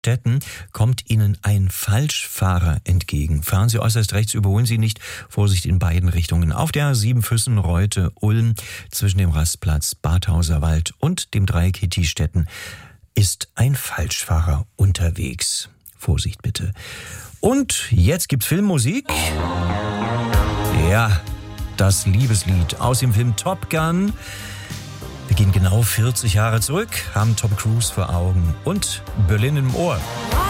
Stetten kommt Ihnen ein Falschfahrer entgegen. Fahren Sie äußerst rechts, überholen Sie nicht. Vorsicht in beiden Richtungen. Auf der A7 Füssen-Reute-Ulm zwischen dem Rastplatz Badhauser Wald und dem Dreieck Hitti-Stetten ist ein Falschfahrer unterwegs. Vorsicht bitte. Und jetzt gibt's Filmmusik. Ja, das Liebeslied aus dem Film Top Gun. Wir gehen genau 40 Jahre zurück, haben Tom Cruise vor Augen und Berlin im Ohr.